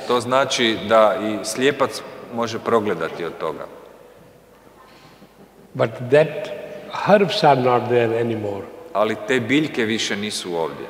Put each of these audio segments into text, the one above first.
To znači da i slijepac može progledati od toga. But that herbs are not there anymore. Ali te biljke više nisu ovdje.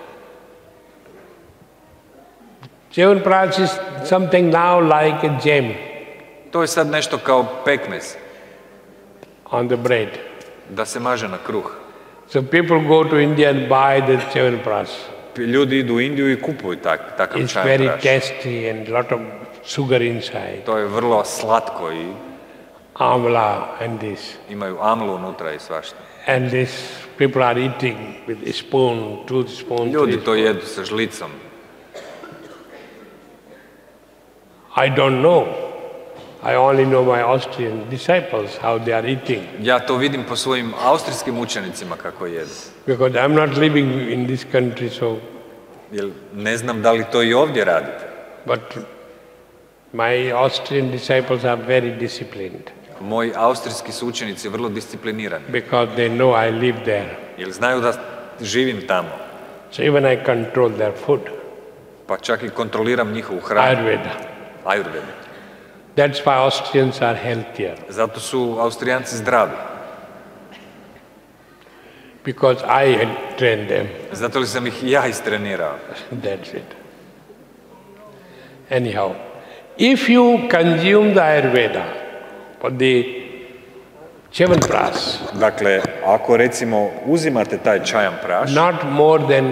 Chyavanprash is something now like a jam To je sad nešto kao pekmez, on the bread. da se maže na kruh. So people go to India and buy the Chyavanprash. Ljudi idu u Indiju i kupuju takav It's čajan very praš. tasty and lot of sugar inside. To je vrlo slatko i Amla and this. imaju amlu unutra i svašta. And this people are eating with a spoon, 2 spoons. Ljudi 3 to spoons. jedu sa žlicom. I don't know. I only know my Austrian disciples, how they are eating. Ja to vidim po svojim austrijskim učenicima kako jedu. Because I'm not living in this country, so, Jer ne znam da li to i ovdje radite. but my Austrian disciples are very disciplined Moji austrijski su učenici vrlo disciplinirani. because they know I live there. Jer znaju da živim tamo. So even I control their food, Pa čak i kontroliram njihovu hranu. Ayurveda. Ajurveda. That's why Austrians are healthier, Zato su Austrijanci zdravi. because I had trained them. Zato li sam ih ja istrenirao. That's it. Anyhow, if you consume the Ayurveda for the Chyavanprash, Dakle, ako recimo uzimate taj čajan praš, not more than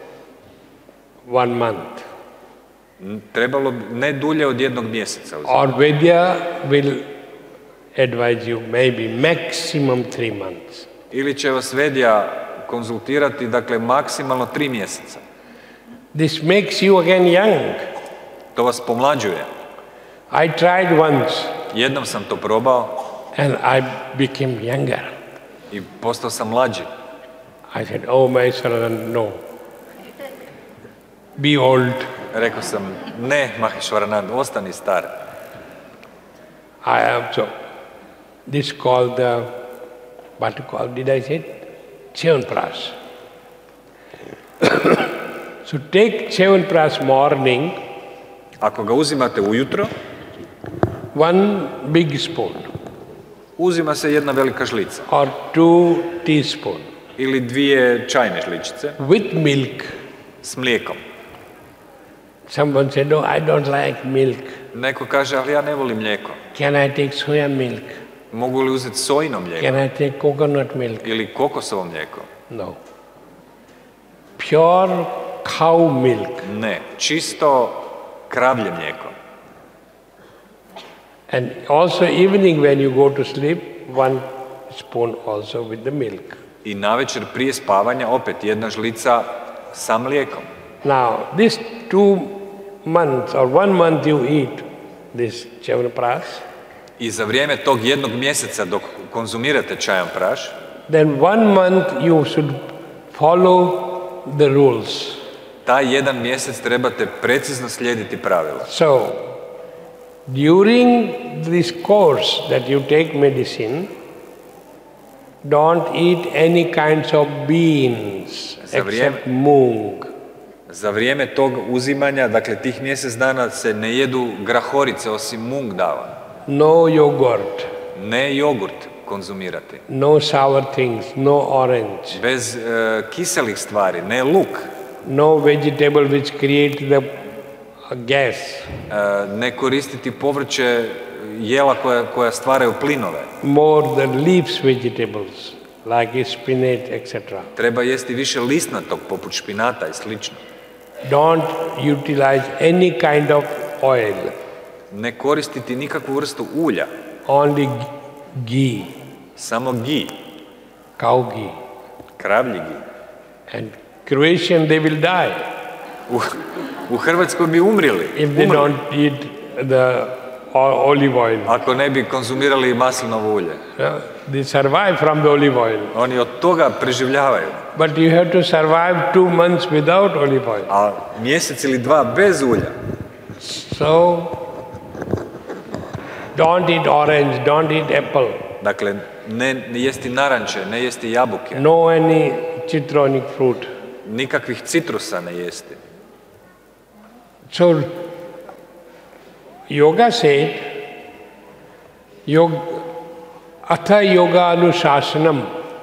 1 month, trebalo bi ne dulje od 1 mjeseca uzimati. Ayurveda will advise you maybe maximum 3 months. Ili će vas Vedija konzultirati, dakle, maksimalno 3 mjeseca. This makes you again young. To vas pomlađuje. I tried once Jednom sam to probao and I became younger. i postao sam mlađi. I said, oh my son, no. Be old. Rekao sam, ne, Maheshwaranand, ostani star. I am so. This called the, what did I say? Chyavanprash. So take Chyavanprash morning, Ako ga uzimate ujutro, 1 big spoon uzima se 1 velika žlica or 2 teaspoon ili 2 čajne žličice with milk. s mlijekom. Someone said, no, I don't like milk. Neko kaže, ali ja ne volim mlijeko. Can I take soya milk? Mogu li uzeti sojino mlijeko Can I take coconut milk? ili kokosovo mlijeko? No. Pure cow milk. Ne, čisto kravlje mlijeko. And also evening when you go to sleep, 1 spoon also with the milk. I navečer prije spavanja opet 1 žlica sa mlijekom. Now, this 2 months or 1 month you eat this Chyavanprash, I za vrijeme tog 1 mjeseca dok konzumirate čajan praš, then 1 month you should follow the rules. taj 1 mjesec trebate precizno slijediti pravila. So, during this course that you take medicine, don't eat any kinds of beans except mung. Za vrijeme tog uzimanja, dakle tih mjesec dana se ne jedu grahorice osim mung dava. No yogurt, Ne jogurt konzumirati. no sour things, no orange, Bez kiselih stvari, ne luk. no vegetable which create the gas. Ne koristiti povrće, jela koja stvaraju plinove. More the leaves vegetables like spinach, etc. Treba jesti više lisnatog poput špinata i slično. Don't utilize any kind of oil, Ne koristiti nikakvu vrstu ulja, only ghee, samo gi, cow ghee. kravlji gi. And Croatian, they will die U Hrvatskoj bi umrili, if they don't eat the olive oil. ako ne bi konzumirali maslinovo ulje. They survive from the olive oil. Oni od toga preživljavaju. But you have to survive 2 months without olive oil. A mjesec ili 2 bez ulja. So, don't eat orange, don't eat apple, Dakle, ne jesti naranče, ne jesti jabuke, no any citronic fruit. nikakvih citrusa ne jesti. So, Yoga said, Atha Yoga Anushashanam.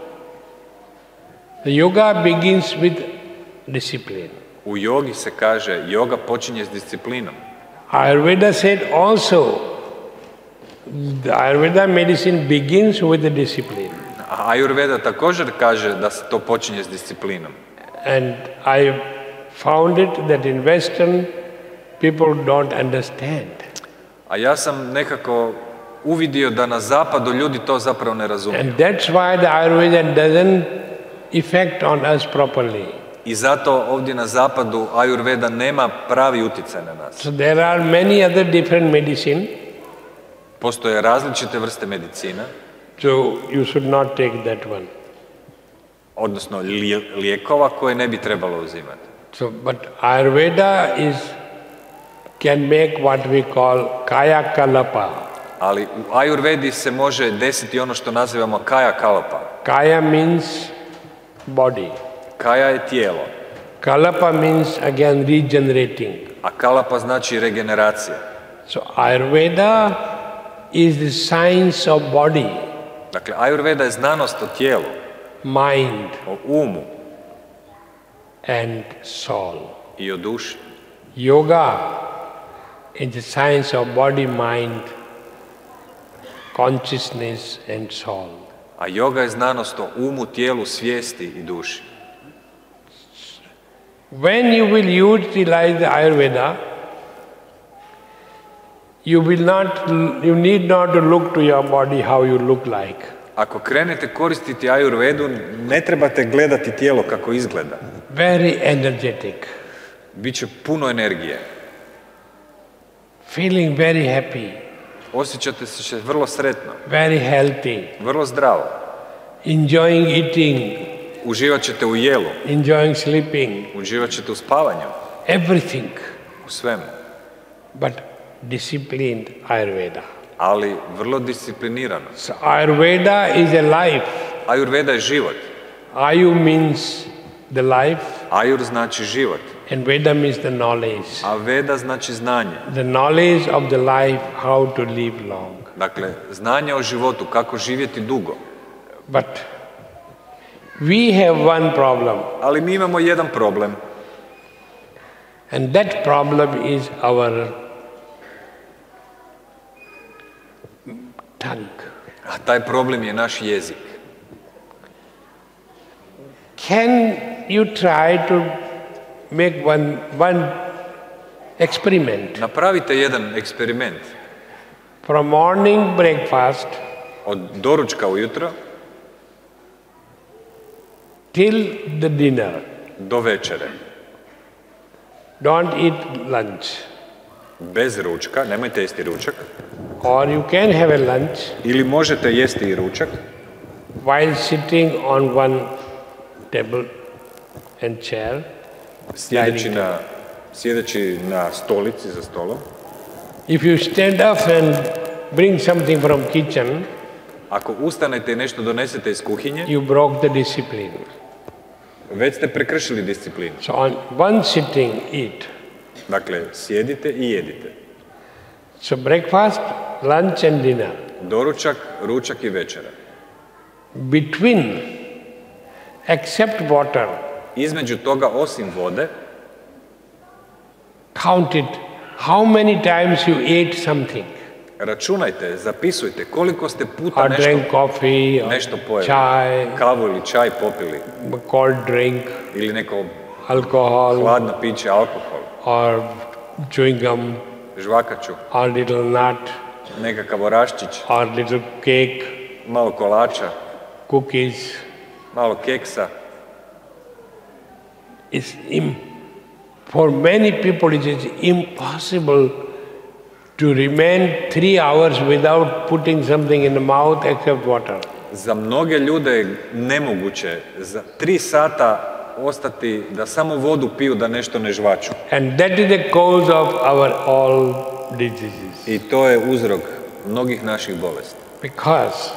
The yoga begins with discipline. U jogi se kaže, joga počinje s disciplinom. Ayurveda said also, the Ayurveda medicine begins with the discipline. A Ayurveda također kaže da se to počinje s disciplinom. And I found it that in Western people don't understand. A ja sam nekako uvidio da na zapadu ljudi to zapravo ne razumiju. And that's why the Ayurveda doesn't affect on us properly. I zato ovdje na zapadu Ayurveda nema pravi utjecaj na nas. So there are many other different medicine. Postoje različite vrste medicina. So you should not take that one. Odnosno lijekova koje ne bi trebalo uzimati. So, but Ayurveda can make what we call kaya kalapa. Ali u Ayurvedi se može desiti ono što nazivamo kaya kalapa. Kaya means body. Kaya je tijelo. Kalapa means again regenerating. A kalapa znači regeneracija. So Ayurveda is the science of body. Dakle, Ayurveda je znanost o tijelu, Mind o umu and soul. i o duši. Yoga is the science of body, mind, consciousness and soul. A joga je znanost o umu, tijelu, svijesti i duši. When you will utilize the Ayurveda, you need not to look to your body how you look like. Ako krenete koristiti Ayurvedu, ne trebate gledati tijelo kako izgleda. Very energetic. Biće puno energije. Feeling very happy. Osjećate se vrlo sretno. Very healthy. Vrlo zdravo. Enjoying eating. Uživat ćete u jelu. Enjoying sleeping. Uživat ćete u spavanju. Everything. U svemu. But disciplined Ayurveda. Ali vrlo disciplinirano. So Ayurveda is a life. Ayurveda je život. Ayu means the life. Ayur znači život. And Veda means the knowledge. A Veda znači znanje. The knowledge of the life, how to live long. Dakle, znanje o životu, kako živjeti dugo. But we have one problem. Ali mi imamo jedan problem. And that problem is our tongue. A taj problem je naš jezik. Can you try to make one experiment? Napravite jedan eksperiment. From morning breakfast Od doručka ujutro till the dinner. do večere. Don't eat lunch. Bez ručka, nemojte jesti ručak. Or you can have a lunch Ili možete jesti i ručak while sitting on one table and chair. sjedeći na stolici za stolom. If you stand up and bring something from kitchen, Ako ustanete i nešto donesete iz kuhinje, you broke the discipline. već ste prekršili disciplinu. So on one sitting, eat. Dakle, sjedite i jedite. So breakfast, lunch and dinner. Doručak, ručak i večera. Between, except water, Između toga, osim vode, count it. How many times you ate something? računajte, zapisujte koliko ste puta Or drank coffee, or nešto pojeli. chai, Kavu ili čaj popili. cold drink, Ili neko alcohol, hladno piće, alkohol, or chewing gum, žvakaču, or little nut, nekakav oraščić, or little cake, malo kolača, cookies. malo keksa. For many people it is impossible to remain 3 hours without putting something in the mouth except water. Za mnoge ljude je nemoguće za 3 sata ostati da samo vodu piju, da nešto ne žvaču. And that is the cause of our all diseases. I to je uzrok mnogih naših bolesti. Because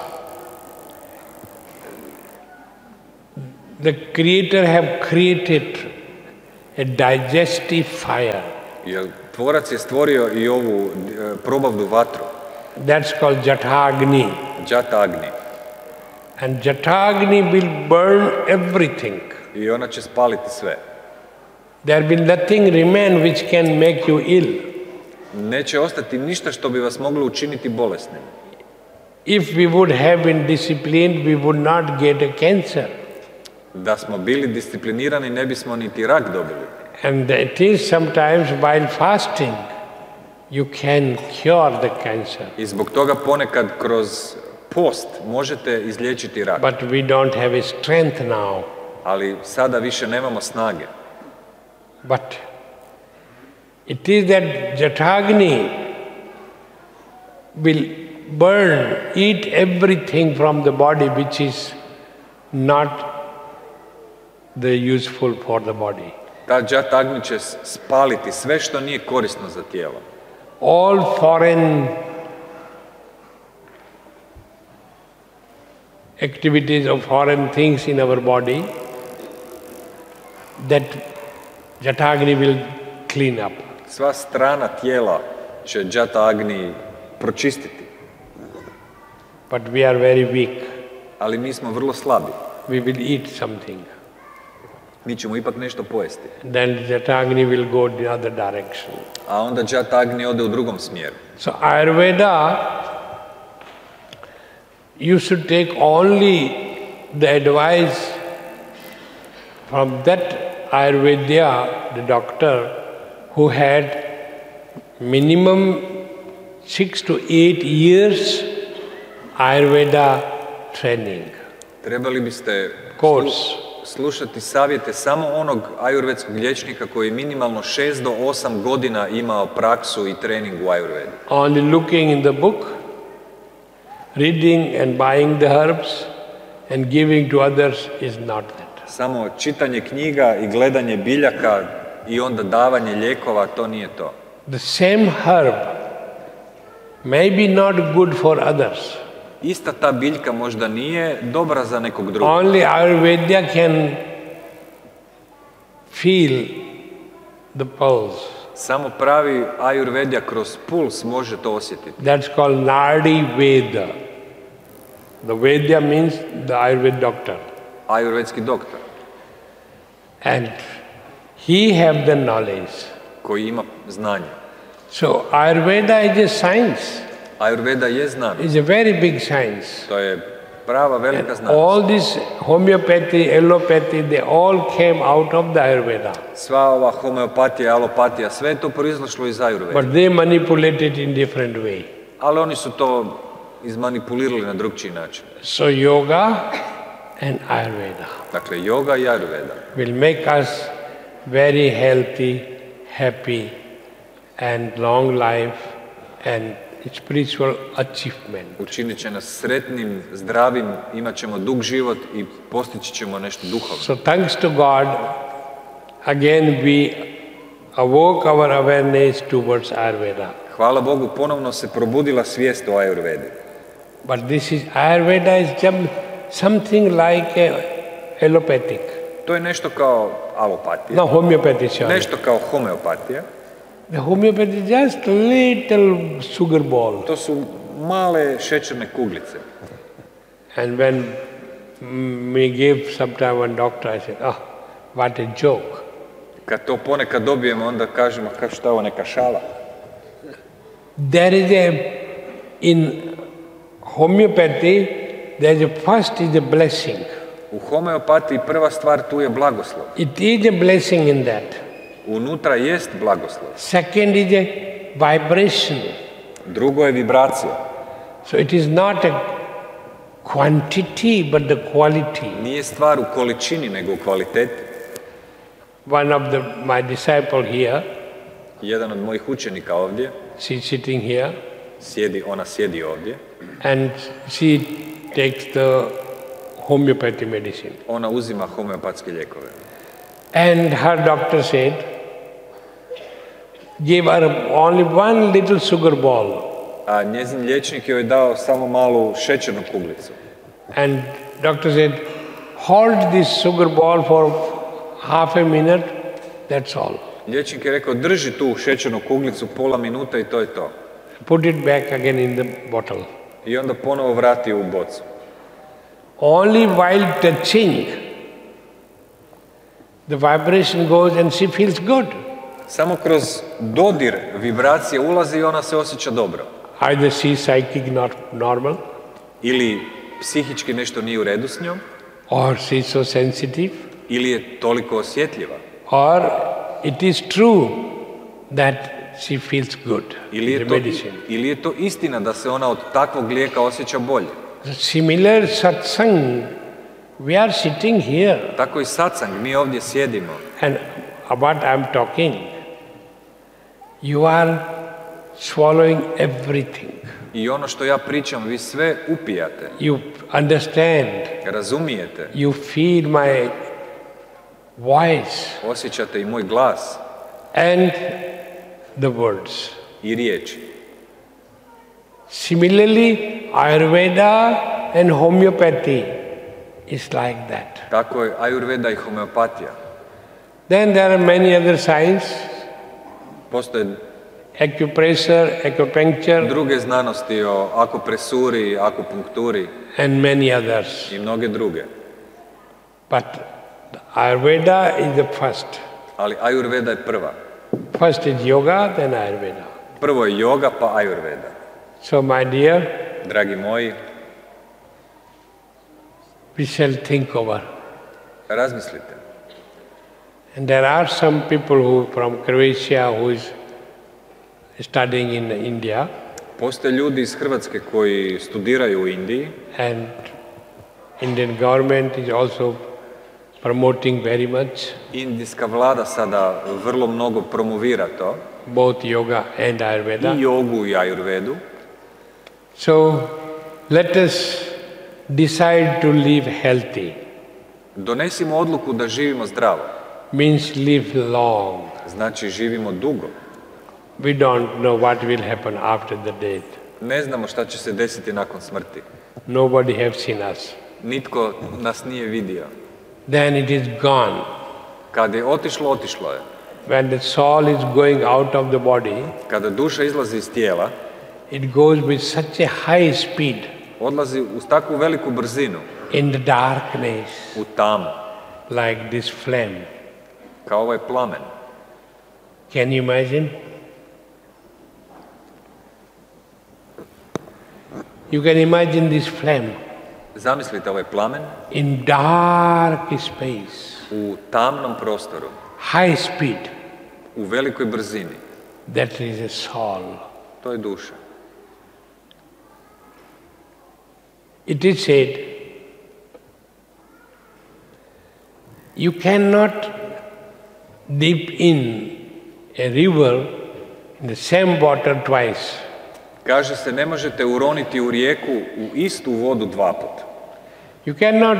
the Creator have created a digestive fire. Jer Tvorac je stvorio i ovu probavnu vatru. That's called Jatagni. Jatagni. And Jatagni will burn everything. I ona će spaliti sve. There will nothing remain which can make you ill. Neće ostati ništa što bi vas moglo učiniti bolesnim. If we would have been disciplined, we would not get a cancer. Da smo bili disciplinirani, ne bismo niti rak dobili. And it is sometimes while fasting, you can cure the cancer. I zbog toga ponekad kroz post možete izliječiti rak. But we don't have a strength now. Ali sada više nemamo snage. But it is that Jatagni will burn, eat everything from the body which is not the useful for the body. Ta Jatagni će spaliti sve što nije korisno za tijelo. All foreign activities of foreign things in our body, that Jatagni will clean up. Sva strana tijela će Jatagni pročistiti. But we are very weak. Ali mi smo vrlo slabi. We will eat something. Mi ćemo ipak nešto pojesti. Then Jatagni will go the other direction. A onda Jatagni ode u drugom smjeru. So Ayurveda, you should take only the advice from that Ayurveda, the doctor, who had minimum 6 to 8 years Ayurveda training. Trebali biste Course. slušati savjete samo onog ajurvedskog liječnika koji je minimalno 6 do 8 godina imao praksu i trening u Ayurvedi. Only looking in the book, reading and buying the herbs and giving to others is not that. Samo čitanje knjiga i gledanje biljaka i onda davanje lijekova, to nije to. The same herb may be not good for others. Ista ta biljka možda nije dobra za nekog drugog. Only Ayurveda can feel the pulse. Samo pravi Ayurvedja kroz puls može to osjetiti. That's called Nadi Veda. The Vedya means the Ayurveda doctor. Ayurvedski doktor. And he have the knowledge. Koji ima znanje. So Ayurveda is a science. Ayurveda je znanost. It's a very big science. To je prava velika znanost. All this homeopathy, allopathy, they all came out of the Ayurveda. Sva ova homeopatija, alopatija, sve je to proizašlo iz Ayurvede. But they manipulate it in different way. Ali oni su to izmanipulirali na drugčiji način. So yoga and Ayurveda Dakle, yoga i Ayurveda will make us very healthy, happy and long life and spiritual achievement. učinit će nas sretnim, zdravim, imat ćemo dug život i postići ćemo nešto duhovno. So thanks to God, again we awoke our awareness towards Ayurveda. Hvala Bogu, ponovno se probudila svijest o Ayurvedi. But this is, Ayurveda is something like allopathic. To je nešto kao alopatija, No, homeopathy, sorry. nešto kao homeopatija. The homeopathy is just a little sugar ball. To su male šećerne kuglice. And when we give sometime one doctor, I said, what a joke. Kad to ponekad dobijemo, onda kažemo, šta je ovo, neka šala? There is in homeopathy, first is a blessing. U homeopatiji prva stvar tu je blagoslov. It is a blessing in that. Unutra jest blagoslov. Second is a vibration. Drugo je vibracija. So it is not a quantity, but the quality. Nije stvar u količini, nego u kvaliteti. One of my disciple here, Jedan od mojih učenika ovdje, she's sitting here, ona sjedi ovdje, and she takes the homeopathy medicine. ona uzima homeopatske lijekove. And her doctor said, give her only one little sugar ball. A njezin liječnik joj je dao samo malu šećernu kuglicu. And doctor said, hold this sugar ball for half a minute, that's all. Liječnik je rekao, drži tu šećernu kuglicu pola minuta i to je to. Put it back again in the bottle. I onda ponovo vrati u bocu. Only while touching, the vibration goes and she feels good. Samo kroz dodir vibracije ulazi i ona se osjeća dobro. Either she is psychic not normal, Ili psihički nešto nije u redu s njom, or she is so sensitive, ili je toliko osjetljiva, or it is true that she feels good ili in je, the medicine. ili je to istina da se ona od takvog lijeka osjeća bolje. Similar satsang, we are sitting here, Tako i satsang, mi ovdje sjedimo. and what I am talking, you are swallowing everything. I ono što ja pričam, vi sve upijate, You understand, razumijete, you feel my voice osjećate i moj glas and the words. i riječi. Similarly, Ayurveda and homeopathy is like that. Tako je Ayurveda i homeopatija. Then there are many other sciences, Postoje acupressure, acupuncture, druge znanosti o akupresuri, akupunkturi and many others. i mnoge druge. But the Ayurveda is the first. Ali Ayurveda je prva. First is yoga, then Ayurveda. Prvo je yoga, pa Ayurveda. So, my dear, Dragi moji, we shall think over. razmislite. And there are some people who from Croatia who is studying in India, Postoje ljudi iz Hrvatske koji studiraju u Indiji and Indian government is also promoting very much Indijska vlada sada vrlo mnogo promovira to, both yoga and Ayurveda. i jogu i ajurvedu. So let us decide to live healthy, Donesimo odluku da živimo zdravo, means live long. znači živimo dugo. We don't know what will happen after the death. Ne znamo šta će se desiti nakon smrti. Nobody have seen us. Nitko nas nije vidio. Then it is gone. Kad je otišlo, otišlo je. When the soul is going out of the body, Kada duša izlazi iz tijela, it goes with such a high speed odlazi uz takvu veliku brzinu, in the darkness, u tamu, like this flame. kao ovaj plamen. Can you imagine? You can imagine this flame Zamislite ovaj plamen in dark space, u tamnom prostoru, high speed. u velikoj brzini. That is a soul. To je duša. It is said, you cannot dip in a river in the same water twice. Kaže se, ne možete uroniti u rijeku u istu vodu dva puta. You cannot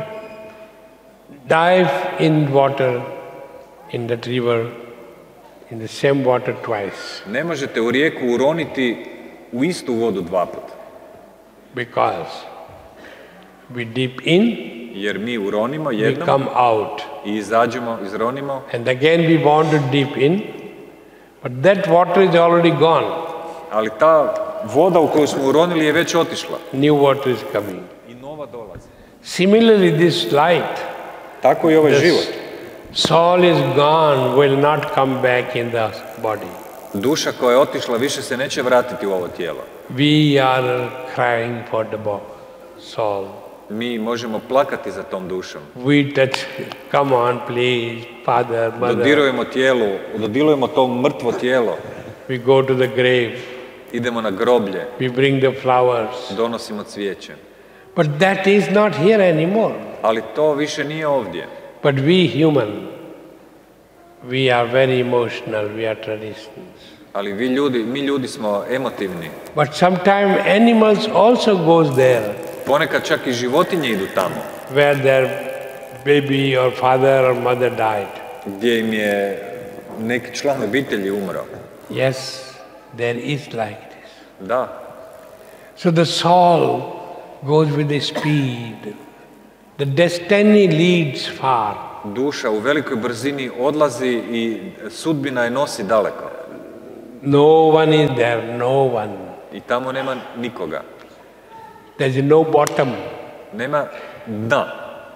dive in water, in that river, in the same water twice. Ne možete u rijeku uroniti u istu vodu dva puta. Because we dip in, Jer mi uronimo we jednom come out. i izađemo, izronimo, And again we want to dip in, but that water is already gone. ali ta voda u koju smo uronili je već otišla. New water is coming. I nova dolazi. Similarly, this light, Tako i ovaj this život. soul is gone, will not come back in the body. Duša koja je otišla više se neće vratiti u ovo tijelo. We are crying for the soul. Mi možemo plakati za tom dušom. We touch, come on please, father, mother. Dodirujemo to mrtvo tijelo. We go to the grave. Idemo na groblje, We bring the flowers. donosimo cvijeće. But that is not here anymore. Ali to više nije ovdje. But we human, we are very emotional, we are traditions. Ali mi ljudi smo emotivni. But sometimes animals also goes there, Ponekad čak i životinje idu tamo, where their baby or father or mother died. gdje im je neki član obitelji umro. Yes, there is like this. Da, So the soul goes with the speed. The destiny leads far. duša u velikoj brzini odlazi i sudbina je nosi daleko. No one is there, no one. I tamo nema nikoga. There is no bottom. Nema dna.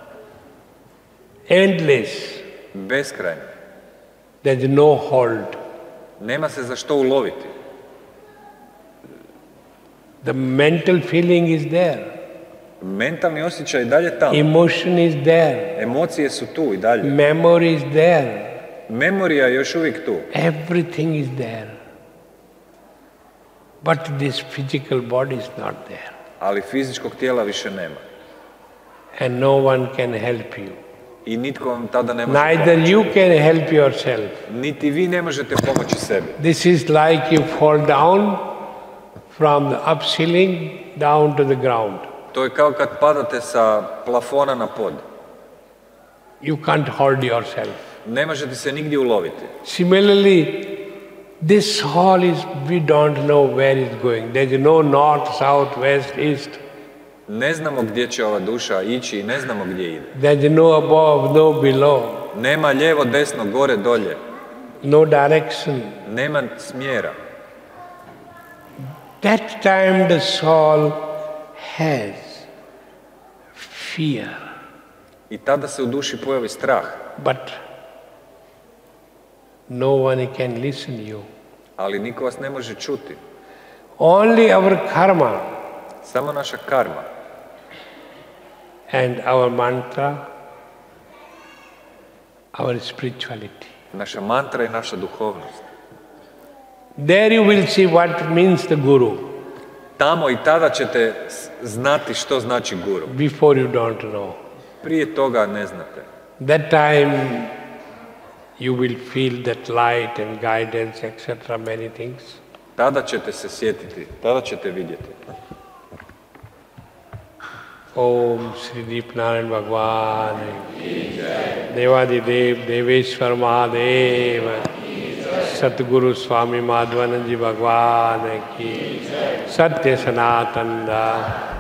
Endless. Beskrajno. There is no hold. Nema se za što uloviti. The mental feeling is there. Mentalni osjećaj je dalje tamo. Emotion is there. Emocije su tu i dalje. Memory is there. Memorija je još uvijek tu. Everything is there. But this physical body is not there. Ali fizičkog tijela više nema. And no one can help you. I nitko vam tada ne može Neither pomoći. you can help yourself. Niti vi ne možete pomoći sebi. This is like you fall down from the up ceiling down to the ground. To je kao kad padate sa plafona na pod. You can't hold yourself. Ne možete se nigdje uloviti. Similarly, this hall is, we don't know where it's going. There is no north, south, west, east. Ne znamo gdje će ova duša ići i ne znamo gdje ide. There is no above, no below. Nema lijevo, desno, gore, dolje. No direction. Nema smjera. That time the soul has fear. I tada se u duši pojavi strah. But no one can listen you. Ali niko vas ne može čuti. Only our karma Samo naša karma and our mantra, our spirituality. naša mantra i naša duhovnost. There you will see what means the Guru. Tamo i tada ćete znati što znači guru. Before you don't know. Prije toga ne znate. That time you will feel that light and guidance, etc., many things. Tada ćete se sjetiti, tada ćete vidjeti. Om Sri Deepnarayan Bhagwan Devadi Dev Deveshwar Mahadev Satguru Swami Madhvanand Ji Bhagwan ki Satya Sanatanda